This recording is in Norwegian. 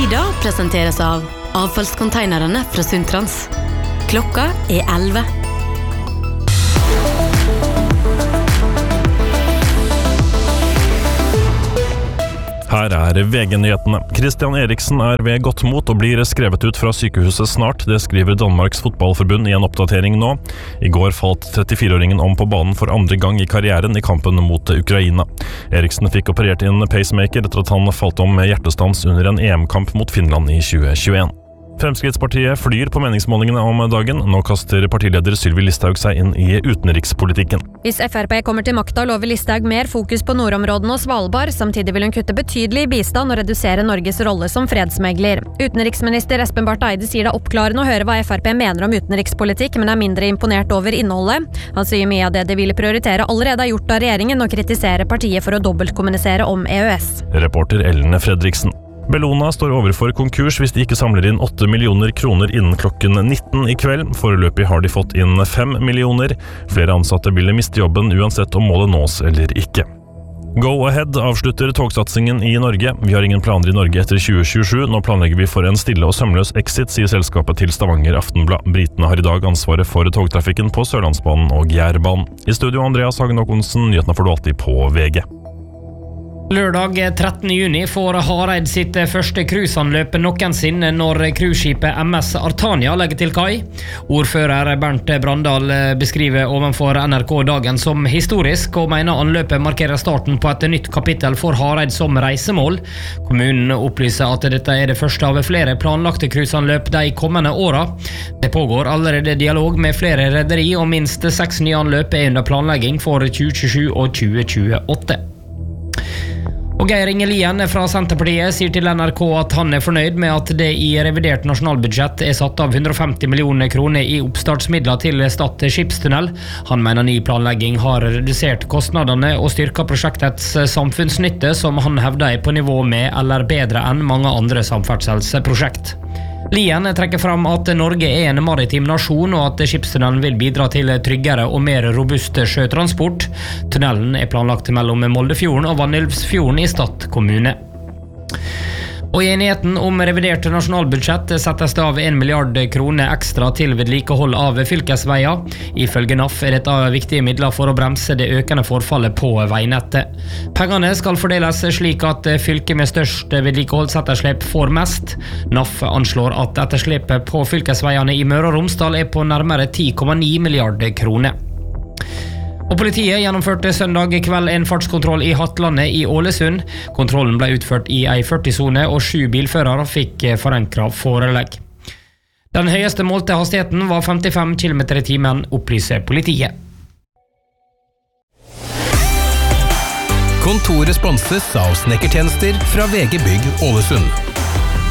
Lyda presenteres av avfallskonteinerne fra Suntrans. Klokka 11. Her VG-nyhetene. Christian Eriksen ved godt mot og blir skrevet ut fra sykehuset snart. Det skriver Danmarks fotballforbund i en oppdatering nå. I går falt 34-åringen om på banen for andre gang i karrieren i kampen mot Ukraina. Eriksen fikk operert inn pacemaker etter at han falt om med hjertestans under en EM-kamp mot Finland i 2021. Fremskrittspartiet flyr på meningsmålingene om dagen. Nå kaster partileder Sylvi Listhaug seg inn i utenrikspolitikken. Hvis FrP kommer til makta, lover Listhaug mer fokus på nordområdene og Svalbard. Samtidig vil hun kutte betydelig i bistand og redusere Norges rolle som fredsmegler. Utenriksminister Espen Barth Eide sier det oppklarende å høre hva FrP mener om utenrikspolitikk, men mindre imponert over innholdet. Han sier mye av det de ville prioritere allerede gjort av regjeringen, og kritiserer partiet for å dobbeltkommunisere om EØS. Reporter Ellen Fredriksen. Bellona står overfor konkurs hvis de ikke samler inn 8 millioner kroner innen klokken 19 i kveld. Foreløpig har de fått inn 5 millioner. Flere ansatte vil miste jobben uansett om målet nås eller ikke. Go Ahead avslutter togsatsingen i Norge. Vi har ingen planer i Norge etter 2027. Nå planlegger vi for en stille og sømløs exit, sier selskapet til Stavanger Aftenblad. Britene har i dag ansvaret for togtrafikken på Sørlandsbanen og Jærbanen. I studio Andreas Hagen Håkonsen, nyhetene får du alltid på VG. Lørdag 13. juni får Hareid sitt første cruiseanløp noensinne når cruiseskipet MS Artania legger til kai. Ordfører Bernt Brandal beskriver ovenfor NRK dagen som historisk, og mener anløpet markerer starten på et nytt kapittel for Hareid som reisemål. Kommunen opplyser at dette det første av flere planlagte cruiseanløp de kommende åra. Det pågår allerede dialog med flere rederi, og minst 6 nye anløp under planlegging for 2027 og 2028. Og Geir Inge Lien fra Senterpartiet sier til NRK at han fornøyd med at det i revidert nasjonalbudsjett satt av 150 millioner kroner i oppstartsmidler til Stad skipstunnel. Han mener ny planlegging har redusert kostnadene og styrket prosjektets samfunnsnytte, som han hevder på nivå med eller bedre enn mange andre samferdselsprosjekt. Lien trekker fram at Norge en maritim nasjon, og at skipstunnelen vil bidra til tryggere og mer robust sjøtransport. Tunnelen planlagt mellom Moldefjorden og Vanylvsfjorden i Stad kommune. Og i enigheten om revidert nasjonalbudsjett settes det av 1 milliard kroner ekstra til vedlikehold av fylkesveier. Ifølge NAF dette viktige midler for å bremse det økende forfallet på veinettet. Pengene skal fordeles slik at fylket med størst vedlikeholdsetterslep får mest. NAF anslår at etterslepet på fylkesveiene i Møre og Romsdal på nærmere 10,9 milliarder kroner. Og politiet gjennomførte søndag kveld en fartskontroll i Hattlandet i Ålesund. Kontrollen ble utført i ei 40-sone, og 7 bilførere fikk forenkret forelegg. Den høyeste målte hastigheten var 55 km i timen, opplyser politiet. Kontoret sponses av snekkertjenester fra VG Bygg Ålesund.